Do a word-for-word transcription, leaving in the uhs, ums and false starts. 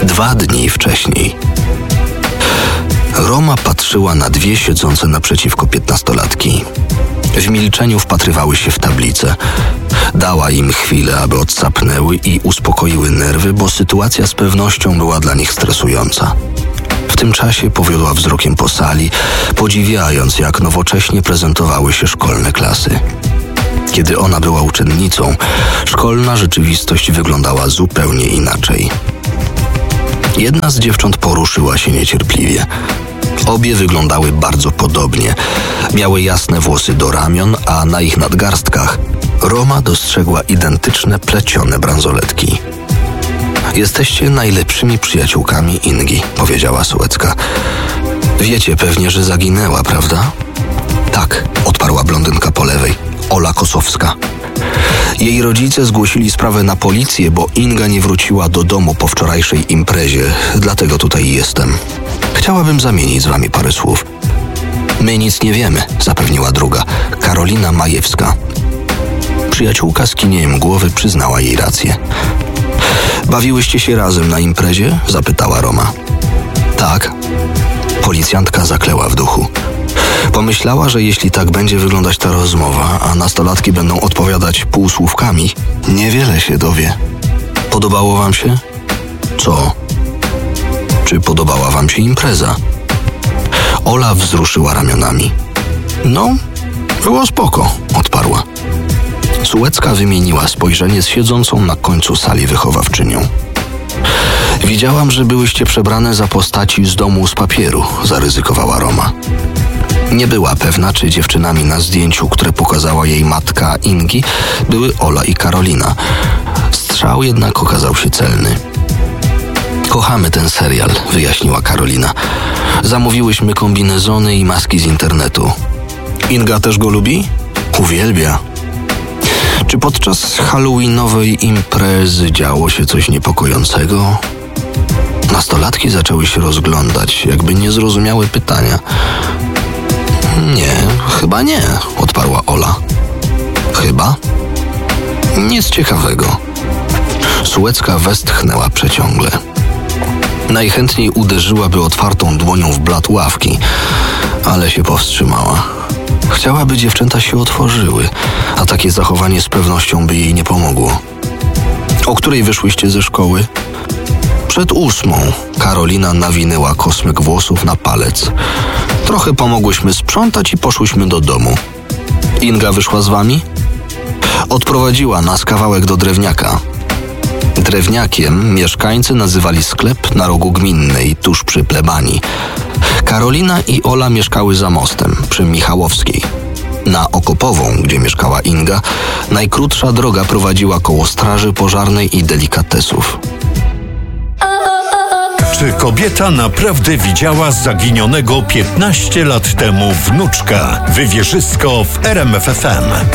Dwa dni wcześniej Roma patrzyła na dwie siedzące naprzeciwko piętnastolatki. W milczeniu wpatrywały się w tablice. Dała im chwilę, aby odsapnęły i uspokoiły nerwy, bo sytuacja z pewnością była dla nich stresująca. W tym czasie powiodła wzrokiem po sali, podziwiając, jak nowocześnie prezentowały się szkolne klasy. Kiedy ona była uczennicą, szkolna rzeczywistość wyglądała zupełnie inaczej. Jedna z dziewcząt poruszyła się niecierpliwie. Obie wyglądały bardzo podobnie. Miały jasne włosy do ramion, a na ich nadgarstkach Roma dostrzegła identyczne plecione bransoletki. Jesteście najlepszymi przyjaciółkami Ingi, powiedziała Sułecka. Wiecie pewnie, że zaginęła, prawda? Tak, odparła blondynka po lewej, Ola Kosowska. Jej rodzice zgłosili sprawę na policję, bo Inga nie wróciła do domu po wczorajszej imprezie, dlatego tutaj jestem. Chciałabym zamienić z wami parę słów. My nic nie wiemy, zapewniła druga, Karolina Majewska. Przyjaciółka z kinieniem głowy przyznała jej rację. Bawiłyście się razem na imprezie? Zapytała Roma. Tak. Policjantka zakleła w duchu. Pomyślała, że jeśli tak będzie wyglądać ta rozmowa, a nastolatki będą odpowiadać półsłówkami, niewiele się dowie. Podobało wam się? Co? Czy podobała wam się impreza? Ola wzruszyła ramionami. No, było spoko, odparła. Sułecka wymieniła spojrzenie z siedzącą na końcu sali wychowawczynią. Widziałam, że byłyście przebrane za postaci z domu z papieru, zaryzykowała Roma. Nie była pewna, czy dziewczynami na zdjęciu, które pokazała jej matka Ingi, były Ola i Karolina. Strzał jednak okazał się celny. Kochamy ten serial, wyjaśniła Karolina. Zamówiłyśmy kombinezony i maski z internetu. Inga też go lubi? Uwielbia. Czy podczas halloweenowej imprezy działo się coś niepokojącego? Nastolatki zaczęły się rozglądać, jakby nie zrozumiały pytania. Nie, chyba nie, odparła Ola. Chyba? Nic ciekawego. Sułecka westchnęła przeciągle. Najchętniej uderzyłaby otwartą dłonią w blat ławki, ale się powstrzymała. Chciałaby dziewczęta się otworzyły, a takie zachowanie z pewnością by jej nie pomogło. O której wyszłyście ze szkoły? Przed ósmą. Karolina nawinęła kosmyk włosów na palec. Trochę pomogłyśmy sprzątać i poszłyśmy do domu. Inga wyszła z wami? Odprowadziła nas kawałek do Drewniaka. Drewniakiem mieszkańcy nazywali sklep na rogu Gminnej, tuż przy plebanii. Karolina i Ola mieszkały za mostem, przy Michałowskiej. Na Okopową, gdzie mieszkała Inga, najkrótsza droga prowadziła koło straży pożarnej i delikatesów. Czy kobieta naprawdę widziała zaginionego piętnaście lat temu wnuczka? Wywierzysko w R M F F M.